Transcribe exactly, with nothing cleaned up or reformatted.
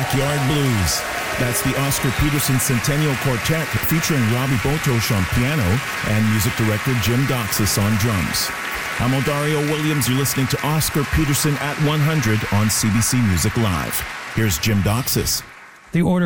Backyard Blues. That's the Oscar Peterson Centennial Quartet featuring Robbie Botosh on piano and music director Jim Doxis on drums. I'm Odario Williams. You're listening to Oscar Peterson at one hundred on C B C Music Live. Here's Jim Doxis. The order